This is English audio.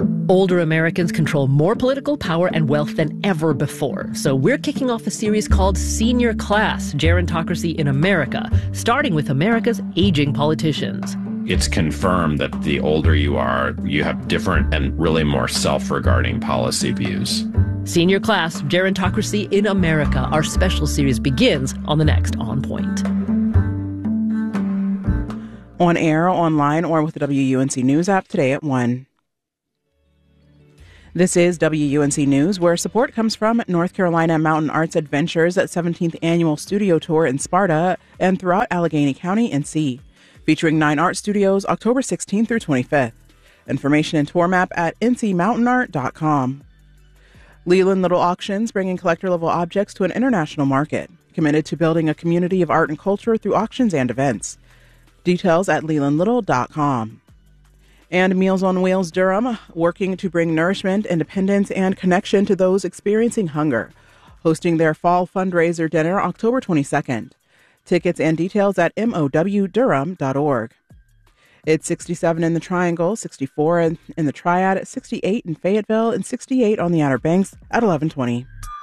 Older Americans control more political power and wealth than ever before. So we're kicking off a series called Senior Class, Gerontocracy in America, starting with America's aging politicians. It's confirmed that the older you are, you have different and really more self-regarding policy views. Senior Class, Gerontocracy in America. Our special series begins on the next On Point. On air, online, or with the WUNC News app today at 1. This is WUNC News, where support comes from North Carolina Mountain Arts Adventures at 17th Annual Studio Tour in Sparta and throughout Allegheny County, NC. Featuring 9 art studios October 16th through 25th. Information and tour map at ncmountainart.com. Leland Little Auctions, bringing collector-level objects to an international market. Committed to building a community of art and culture through auctions and events. Details at lelandlittle.com. And Meals on Wheels Durham, working to bring nourishment, independence, and connection to those experiencing hunger. Hosting their fall fundraiser dinner October 22nd. Tickets and details at mowdurham.org. It's 67 in the Triangle, 64 in the Triad, 68 in Fayetteville, and 68 on the Outer Banks at 11:20.